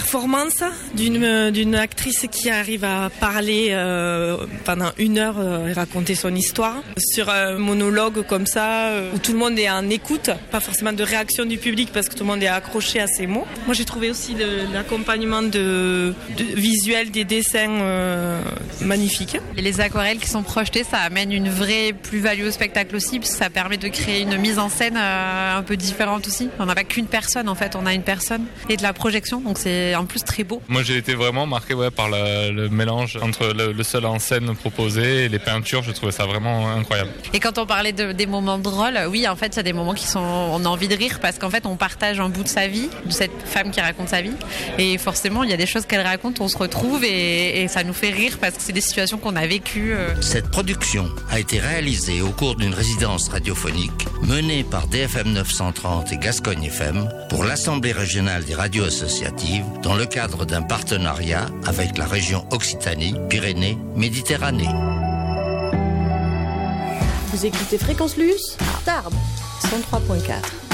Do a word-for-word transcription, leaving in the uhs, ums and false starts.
performance d'une, d'une actrice qui arrive à parler euh, pendant une heure euh, et raconter son histoire. Sur un monologue comme ça, euh, où tout le monde est en écoute, pas forcément de réaction du public parce que tout le monde est accroché à ses mots. Moi j'ai trouvé aussi le, l'accompagnement de, de visuel des dessins euh, magnifiques. Et les aquarelles qui sont projetées, ça amène une vraie plus-value au spectacle aussi, parce que ça permet de créer une mise en scène euh, un peu différente aussi. On n'a pas qu'une personne en fait, on a une personne et de la projection, donc c'est en plus très beau. Moi j'ai été vraiment marqué ouais, par la, le mélange entre le, le seul en scène proposé et les peintures, je trouvais ça vraiment incroyable. Et quand on parlait de, des moments drôles, oui en fait il y a des moments qui sont, on a envie de rire parce qu'en fait on partage un bout de sa vie, de cette femme qui raconte sa vie, et forcément il y a des choses qu'elle raconte, on se retrouve et, et ça nous fait rire parce que c'est des situations qu'on a vécues. Euh. Cette production a été réalisée au cours d'une résidence radiophonique menée par D F M neuf cent trente et Gascogne F M pour l'Assemblée régionale des radios associatives dans le cadre d'un partenariat avec la région Occitanie-Pyrénées-Méditerranée. Vous écoutez Fréquence Luce, Tarbes, cent trois point quatre.